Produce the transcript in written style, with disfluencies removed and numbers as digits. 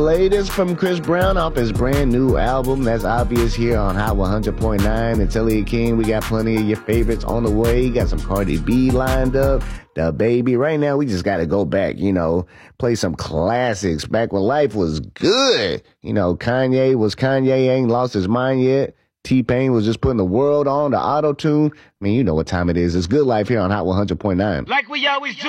Latest from Chris Brown off his brand new album. That's obvious here on Hot 100.9. And Talia King, we got plenty of your favorites on the way. Got some Cardi B lined up. The Baby. Right now, we just got to go back, play some classics back when life was good. Kanye ain't lost his mind yet. T-Pain was just putting the world on the auto-tune. I mean, you know what time it is. It's Good Life here on Hot 100.9. Like we always do.